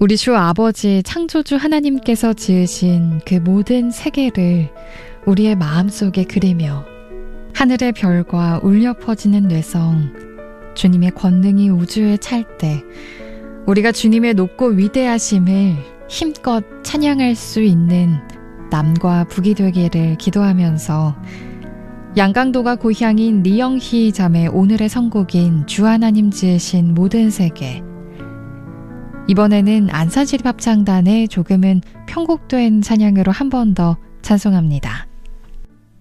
우리 주 아버지 창조주 하나님께서 지으신 그 모든 세계를 우리의 마음속에 그리며 하늘의 별과 울려 퍼지는 뇌성, 주님의 권능이 우주에 찰 때 우리가 주님의 높고 위대하심을 힘껏 찬양할 수 있는 남과 북이 되기를 기도하면서 양강도가 고향인 리영희 자매 오늘의 선곡인 주 하나님 지으신 모든 세계, 이번에는 안산시립합창단의 조금은 편곡된 찬양으로 한 번 더 찬송합니다.